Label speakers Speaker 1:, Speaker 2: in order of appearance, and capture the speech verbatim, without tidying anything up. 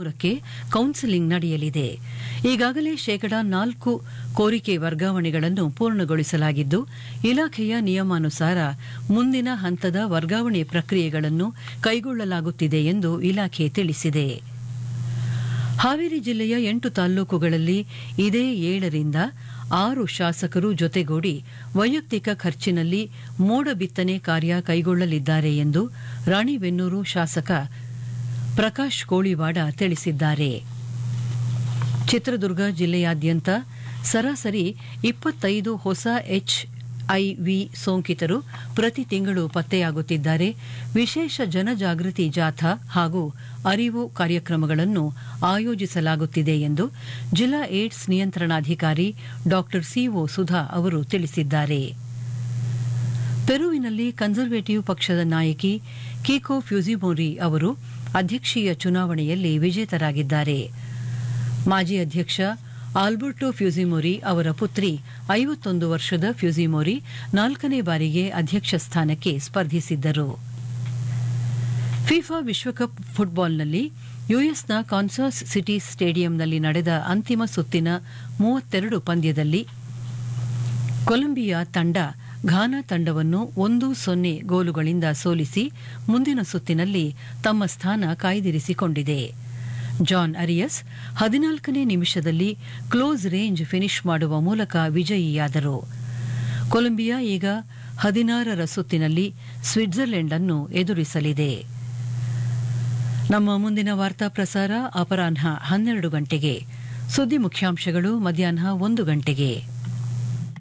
Speaker 1: ಹದಿಮೂರಕ್ಕೆ counselling ನಡೆಯಲಿದೆ. ಈಗಾಗಲೇ ಶೇಕಡಾ ನಾಲ್ಕು ಕೋರಿಕೆ ವರ್ಗಾವಣೆಗಳನ್ನು ಪೂರ್ಣಗೊಳಿಸಲಾಗಿದ್ದು, ಇಲಾಖೆಯ ನಿಯಮಾನುಸಾರ ಮುಂದಿನ ಹಂತದ ವರ್ಗಾವಣೆ ಪ್ರಕ್ರಿಯೆಗಳನ್ನು ಕೈಗೊಳ್ಳಲಾಗುತ್ತಿದೆ ಎಂದು ಇಲಾಖೆ ತಿಳಿಸಿದೆ. ಹಾವೇರಿ ಜಿಲ್ಲೆಯ ಎಂಟು ತಾಲ್ಲೂಕುಗಳಲ್ಲಿ ಇದೇ ಏಳರಿಂದ ಆರು ಶಾಸಕರು ಜೊತೆಗೂಡಿ ವೈಯಕ್ತಿಕ ಖರ್ಚಿನಲ್ಲಿ ಮೋಡ ಬಿತ್ತನೆ ಕಾರ್ಯ ಕೈಗೊಳ್ಳಲಿದ್ದಾರೆ ಎಂದು ರಾಣಿಬೆನ್ನೂರು ಶಾಸಕ ಪ್ರಕಾಶ್ ಕೋಳಿವಾಡ ತಿಳಿಸಿದ್ದಾರೆ. ಚಿತ್ರದುರ್ಗ ಜಿಲ್ಲೆಯಾದ್ಯಂತ ಸರಾಸರಿ ಇಪ್ಪತ್ತೈದು ಹೊಸ ಎಚ್ಐವಿ ಸೋಂಕಿತರು ಪ್ರತಿ ತಿಂಗಳು ಪತ್ತೆಯಾಗುತ್ತಿದ್ದಾರೆ. ವಿಶೇಷ ಜನಜಾಗೃತಿ ಜಾಥಾ ಹಾಗೂ ಅರಿವು ಕಾರ್ಯಕ್ರಮಗಳನ್ನು ಆಯೋಜಿಸಲಾಗುತ್ತಿದೆ ಎಂದು ಜಿಲ್ಲಾ ಏಡ್ಸ್ ನಿಯಂತ್ರಣಾಧಿಕಾರಿ ಡಾ ಸಿಒ ಸುಧಾ ಅವರು ತಿಳಿಸಿದ್ದಾರೆ. ಪೆರುವಿನಲ್ಲಿ ಕನ್ಸರ್ವೇಟಿವ್ ಪಕ್ಷದ ನಾಯಕಿ ಕೀಕೋ ಫ್ಯೂಜಿಮೋರಿ ಅವರು ಅಧ್ಯಕ್ಷೀಯ ಚುನಾವಣೆಯಲ್ಲಿ ವಿಜೇತರಾಗಿದ್ದಾರೆ. ಮಾಜಿ ಅಧ್ಯಕ್ಷ ಆಲ್ಬರ್ಟೋ ಫ್ಯೂಜಿಮೋರಿ ಅವರ ಪುತ್ರಿ ಐವತ್ತೊಂದು ವರ್ಷದ ಫ್ಯೂಜಿಮೋರಿ ನಾಲ್ಕನೇ ಬಾರಿಗೆ ಅಧ್ಯಕ್ಷ ಸ್ಥಾನಕ್ಕೆ ಸ್ಪರ್ಧಿಸಿದ್ದರು. ಫಿಫಾ ವಿಶ್ವಕಪ್ ಫುಟ್ಬಾಲ್ನಲ್ಲಿ ಯುಎಸ್ನ ಕಾನ್ಸಾಸ್ ಸಿಟಿ ಸ್ಟೇಡಿಯಂನಲ್ಲಿ ನಡೆದ ಅಂತಿಮ ಸುತ್ತಿನ ಮೂವತ್ತೆರಡು ಪಂದ್ಯದಲ್ಲಿ ಕೊಲಂಬಿಯಾ ತಂಡ ಘಾನಾ ತಂಡವನ್ನು ಒಂದು ಸೊನ್ನೆ ಗೋಲುಗಳಿಂದ ಸೋಲಿಸಿ ಮುಂದಿನ ಸುತ್ತಿನಲ್ಲಿ ತಮ್ಮ ಸ್ಥಾನ ಕಾಯ್ದಿರಿಸಿಕೊಂಡಿದೆ. ಜಾನ್ ಅರಿಯಸ್ ಹದಿನಾಲ್ಕನೇ ನಿಮಿಷದಲ್ಲಿ ಕ್ಲೋಸ್ ರೇಂಜ್ ಫಿನಿಶ್ ಮಾಡುವ ಮೂಲಕ ವಿಜಯಿಯಾದರು. ಕೊಲಂಬಿಯಾ ಈಗ ಹದಿನಾರರ ಸುತ್ತಿನಲ್ಲಿ ಸ್ವಿಟ್ಜರ್ಲೆಂಡ್ ಅನ್ನು ಎದುರಿಸಲಿದೆ. ನಮ್ಮ ಮುಂದಿನ ವಾರ್ತಾ ಪ್ರಸಾರ ಅಪರಾಹ್ನ ಹನ್ನೆರಡು ಗಂಟೆಗೆ. ಸುದ್ದಿ ಮುಖ್ಯಾಂಶಗಳು ಮಧ್ಯಾಹ್ನ ಒಂದು ಗಂಟೆಗೆ.